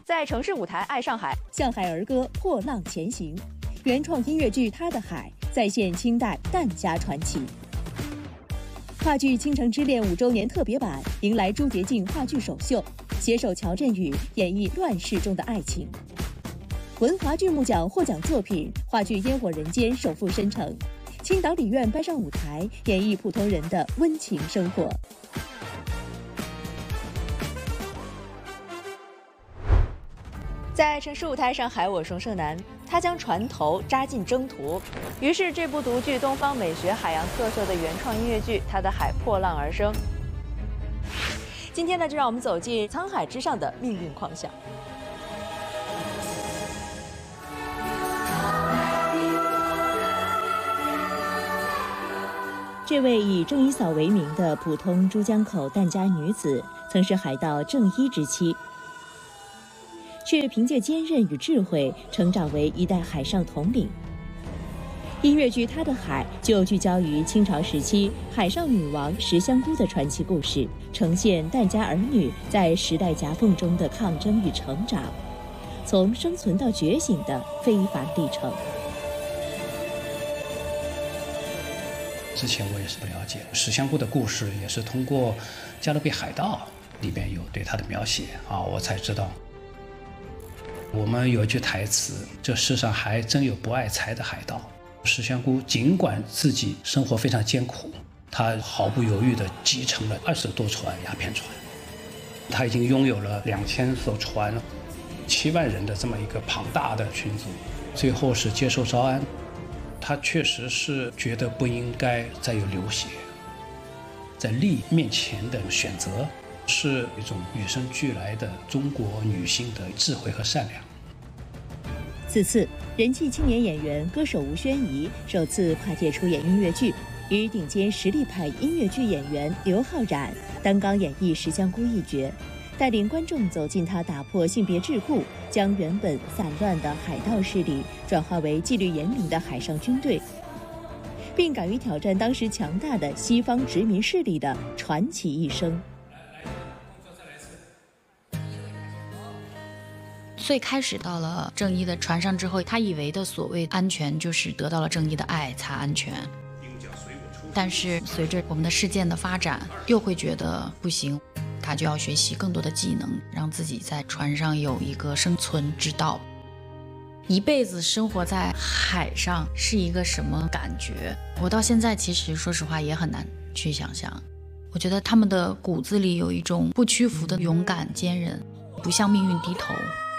在城市舞台爱上海， 向海儿歌破浪前行。原创音乐剧《他的海》再现清代疍家传奇。话剧《倾城之恋》5周年特别版迎来朱洁静话剧首秀，携手乔振宇演绎乱世中的爱情。文华剧目奖获奖作品话剧《烟火人间》首赴申城，青岛理院搬上舞台演绎普通人的温情生活。 在城市舞台上海，我宋胜男，他将船头扎进征途，于是这部独具东方美学海洋特色的原创音乐剧《他的海》破浪而生。今天呢，就让我们走进沧海之上的命运狂想。 这位以郑一嫂为名的普通珠江口疍家女子，曾是海盗郑一之妻，却凭借坚韧与智慧成长为一代海上统领。音乐剧《他的海》就聚焦于清朝时期海上女王石香姑的传奇故事，呈现疍家儿女在时代夹缝中的抗争与成长，从生存到觉醒的非凡历程。 之前我也是不了解石香姑的故事，也是通过《加勒比海盗》里边有对她的描写我才知道。我们有一句台词，这世上还真有不爱财的海盗。石香姑尽管自己生活非常艰苦，她毫不犹豫地继承了20多船鸦片船，她已经拥有了2000艘船，7万人的这么一个庞大的群组，最后是接受招安。她确实是觉得不应该再有流血，在利益面前的选择是一种与生俱来的中国女性的智慧和善良。 此次人气青年演员歌手吴宣仪首次跨界出演音乐剧，与顶尖实力派音乐剧演员刘昊然担纲演绎石香姑一角，带领观众走进她打破性别桎梏，将原本散乱的海盗势力转化为纪律严明的海上军队，并敢于挑战当时强大的西方殖民势力的传奇一生。 最开始到了正一的船上之后，他以为的所谓安全就是得到了正一的爱才安全，但是随着我们的事件的发展，又会觉得不行，他就要学习更多的技能，让自己在船上有一个生存之道。一辈子生活在海上是一个什么感觉？我到现在其实说实话也很难去想象。我觉得他们的骨子里有一种不屈服的勇敢坚韧，不向命运低头。